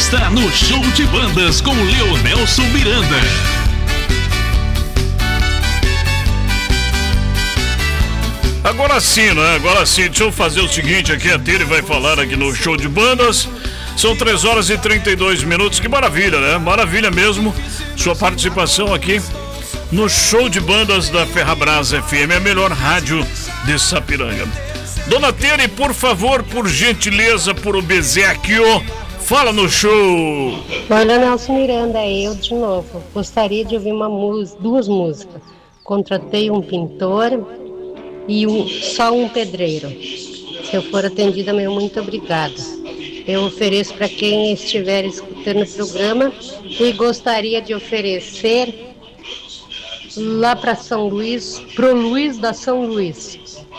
está no Show de Bandas com Leonelson Miranda. Agora sim, né? Agora sim, deixa eu fazer o seguinte aqui, a Tere vai falar aqui no Show de Bandas. São 3 horas e 32 minutos, que maravilha, né? Maravilha mesmo, sua participação aqui no Show de Bandas da Ferrabras FM, a melhor rádio de Sapiranga. Dona Tere, por favor, por gentileza, por obsequio, fala no show. Olha, Nelson Miranda, eu de novo. Gostaria de ouvir duas músicas. Contratei um pintor e só um pedreiro. Se eu for atendida, meu muito obrigada. Eu ofereço para quem estiver escutando o programa e gostaria de oferecer lá para São Luís, pro Luís da São Luís.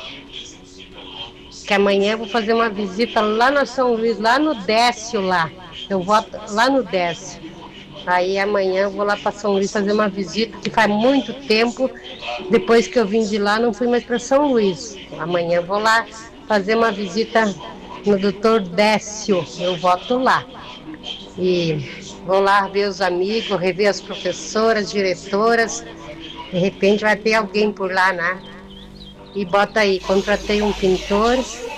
Que amanhã eu vou fazer uma visita lá na São Luís, lá no Décio lá. Eu vou lá no Décio. Aí amanhã eu vou lá para São Luís fazer uma visita, que faz muito tempo, depois que eu vim de lá, não fui mais para São Luís. Amanhã eu vou lá fazer uma visita no Dr. Décio, eu volto lá. E vou lá ver os amigos, rever as professoras, diretoras. De repente vai ter alguém por lá, né? E bota aí, contratei um pintor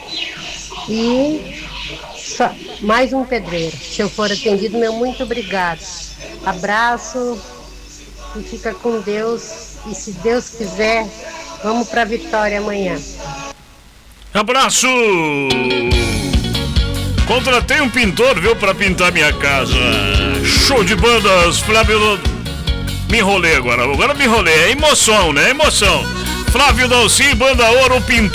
e mais um pedreiro. Se eu for atendido, meu muito obrigado. Abraço e fica com Deus. E se Deus quiser, vamos para a vitória amanhã. Abraço! Contratei um pintor, viu, para pintar minha casa. Show de Bandas, Flávio... Me enrolei agora me enrolei. É emoção, né? Emoção. Flávio Dalci, Banda Ouro, pintor.